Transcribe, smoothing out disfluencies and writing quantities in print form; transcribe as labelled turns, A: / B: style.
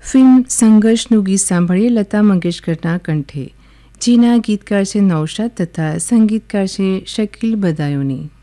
A: Film સંઘર્ષનું ગીત સાંભળીએ લતા મંગેશકરના કંઠે, જેના ગીતકાર છે નૌશાદ તથા સંગીતકાર છે શકીલ બદાયુની.